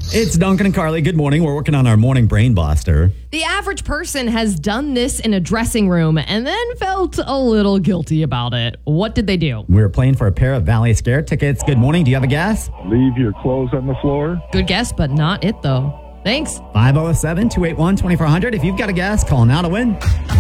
It's Duncan and Carly. Good morning. We're working on our morning brain buster. The average person has done this in a dressing room and then felt a little guilty about it. What did they do? We're playing for a pair of Valley Scare tickets. Good morning. Do you have a guess? Leave your clothes on the floor. Good guess, but not it though. Thanks. 507-281-2400. If you've got a guess, call now to win.